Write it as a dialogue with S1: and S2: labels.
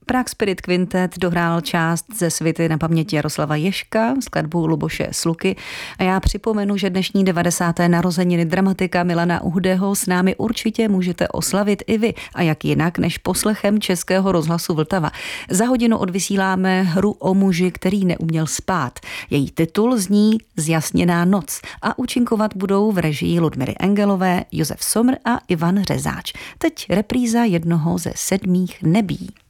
S1: Prague Spirit Quintet dohrál část ze svity na paměť Jaroslava Ježka, skladbu Luboše Sluky. A já připomenu, že dnešní 90. narozeniny dramatika Milana Uhdého s námi určitě můžete oslavit i vy. A jak jinak než poslechem Českého rozhlasu Vltava. Za hodinu odvysíláme hru o muži, který neuměl spát. Její titul zní Zjasněná noc a účinkovat budou v režii Ludmily Engelové, Josef Somr a Ivan Řezáč. Teď repríza jednoho ze 7 nebí.